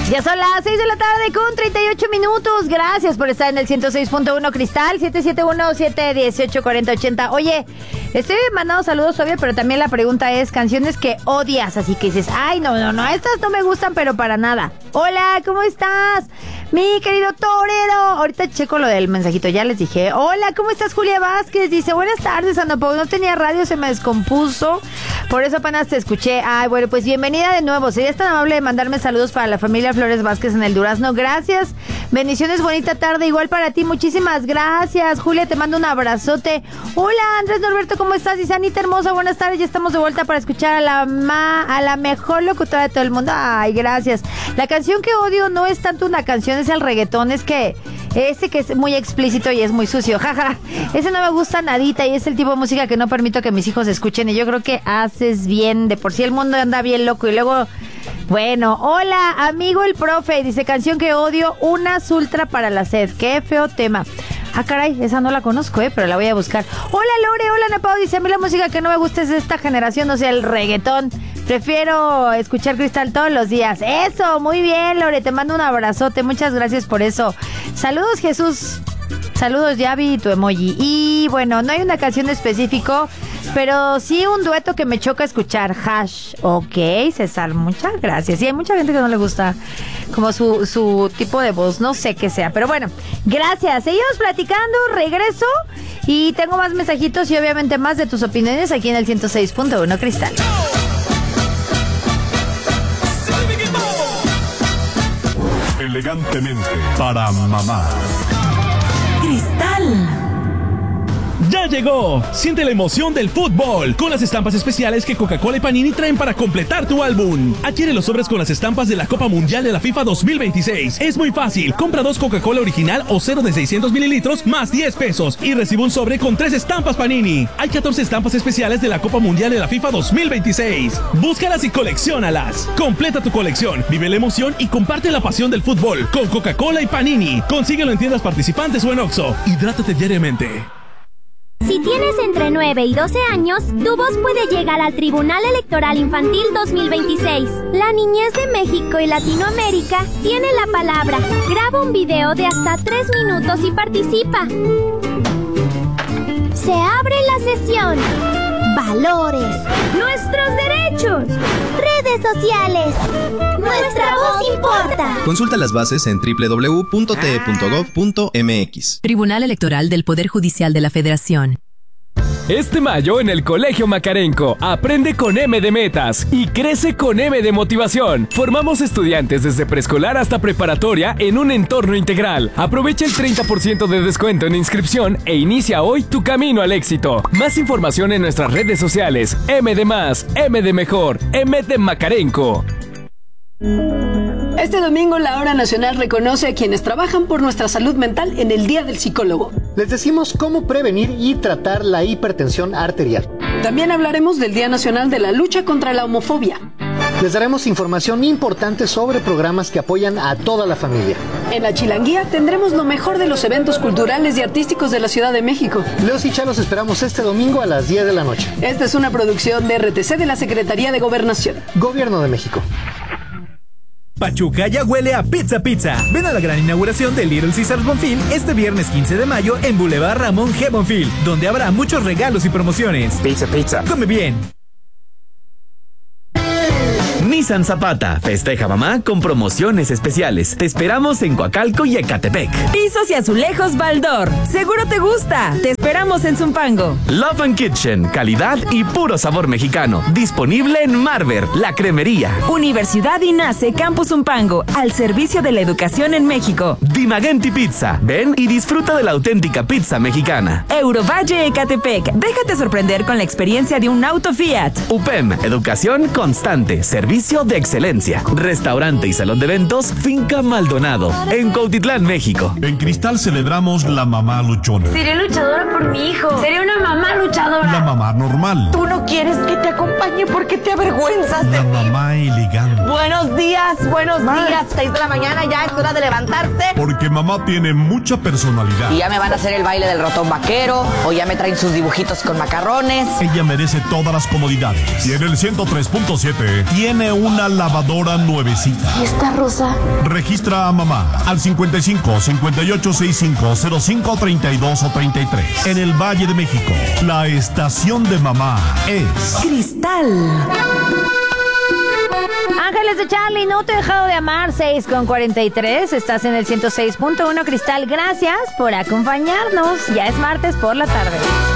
Ya son las 6 de la tarde con 38 minutos. Gracias por estar en el 106.1 Cristal, 771-718-4080. Oye, estoy mandando saludos, obvio, pero también la pregunta es canciones que odias, así que dices, ay, no, estas no me gustan, pero para nada. Hola, ¿cómo estás? Mi querido torero. Ahorita checo lo del mensajito, ya les dije. Hola, ¿cómo estás, Julia Vázquez? Dice, buenas tardes, Ana Pau. No tenía radio, se me descompuso. Por eso apenas te escuché. Ay, bueno, pues bienvenida de nuevo. Serías tan amable de mandarme saludos para la familia Flores Vázquez en el Durazno. Gracias. Bendiciones, bonita tarde. Igual para ti, muchísimas gracias. Julia, te mando un abrazote. Hola, Andrés Norberto, ¿cómo estás? Dice, Anita hermosa, buenas tardes. Ya estamos de vuelta para escuchar a la mejor locutora de todo el mundo. Ay, gracias. La canción que odio no es tanto una canción, es el reggaetón. Es que ese que es muy explícito y es muy sucio, jaja. Ese no me gusta nadita y es el tipo de música que no permito que mis hijos escuchen. Y yo creo que haces bien. De por sí el mundo anda bien loco y luego... Bueno, hola, amigo el profe. Dice, canción que odio, Unas Ultra para la sed. Qué feo tema. Ah, caray, esa no la conozco, pero la voy a buscar. Hola, Lore, hola, Ana Pau. Dice, a mí la música que no me gusta es de esta generación, o sea, el reggaetón. Prefiero escuchar Cristal todos los días. Eso, muy bien, Lore, te mando un abrazote. Muchas gracias por eso. Saludos, Jesús. Saludos, Yavi, tu emoji. Y bueno, no hay una canción específica, pero sí un dueto que me choca escuchar. Hash. Ok, César, muchas gracias. Sí, hay mucha gente que no le gusta como su tipo de voz. No sé qué sea, pero bueno, gracias. Seguimos platicando, regreso. Y tengo más mensajitos y obviamente más de tus opiniones aquí en el 106.1 Cristal. Elegantemente para mamá. Cristal. ¡Ya llegó! Siente la emoción del fútbol con las estampas especiales que Coca-Cola y Panini traen para completar tu álbum. Adquiere los sobres con las estampas de la Copa Mundial de la FIFA 2026. Es muy fácil. Compra 2 Coca-Cola original o 0 de 600 mililitros más 10 pesos y recibe un sobre con 3 estampas Panini. Hay 14 estampas especiales de la Copa Mundial de la FIFA 2026. Búscalas y colecciónalas. Completa tu colección, vive la emoción y comparte la pasión del fútbol con Coca-Cola y Panini. Consíguelo en tiendas participantes o en Oxxo. Hidrátate diariamente. Si tienes entre 9 y 12 años, tu voz puede llegar al Tribunal Electoral Infantil 2026. La niñez de México y Latinoamérica tiene la palabra. Graba un video de hasta 3 minutos y participa. Se abre la sesión. Valores. Nuestros derechos. Redes sociales. Nuestra voz importa. Consulta las bases en www.te.gov.mx. Tribunal Electoral del Poder Judicial de la Federación. Este mayo en el Colegio Macarenco, aprende con M de metas y crece con M de motivación. Formamos estudiantes desde preescolar hasta preparatoria en un entorno integral. Aprovecha el 30% de descuento en inscripción e inicia hoy tu camino al éxito. Más información en nuestras redes sociales. M de más, M de mejor, M de Macarenco. Este domingo la Hora Nacional reconoce a quienes trabajan por nuestra salud mental en el Día del Psicólogo. Les decimos cómo prevenir y tratar la hipertensión arterial. También hablaremos del Día Nacional de la Lucha contra la Homofobia. Les daremos información importante sobre programas que apoyan a toda la familia. En la Chilanguía tendremos lo mejor de los eventos culturales y artísticos de la Ciudad de México. Leos y Cha los esperamos este domingo a las 10 de la noche. Esta es una producción de RTC de la Secretaría de Gobernación. Gobierno de México. Pachuca ya huele a pizza. Ven a la gran inauguración de Little Caesars Bonfil este viernes 15 de mayo en Boulevard Ramón G. Bonfil, donde habrá muchos regalos y promociones. Pizza. Come bien. Nissan Zapata festeja mamá con promociones especiales. Te esperamos en Coacalco y Ecatepec. Pisos y azulejos Baldor. Seguro te gusta. Te esperamos en Zumpango. Love and Kitchen, calidad y puro sabor mexicano. Disponible en Marver, la cremería. Universidad INACE Campus Zumpango, al servicio de la educación en México. Dimagenti Pizza. Ven y disfruta de la auténtica pizza mexicana. Eurovalle Ecatepec. Déjate sorprender con la experiencia de un auto Fiat. UPEM, educación constante, servicio de excelencia. Restaurante y salón de eventos Finca Maldonado, en Cuautitlán, México. En Cristal celebramos la mamá luchona. Seré luchadora por mi hijo. Seré una mamá luchadora. La mamá normal. Tú no quieres que te acompañe porque te avergüenzas de La mí. mamá elegante. Buenos días, 6 de la mañana, ya es hora de levantarse. Porque Porque mamá tiene mucha personalidad. Y ya me van a hacer el baile del ratón vaquero, o ya me traen sus dibujitos con macarrones. Ella merece todas las comodidades. Y en el 103.7 tiene una lavadora nuevecita. ¿Y esta rosa? Registra a mamá al 55 58 65 05 32 o 33. En el Valle de México, la estación de mamá es Cristal. Ángeles de Charlie, no te he dejado de amar, 6:43. Estás en el 106.1 Cristal. Gracias por acompañarnos. Ya es martes por la tarde.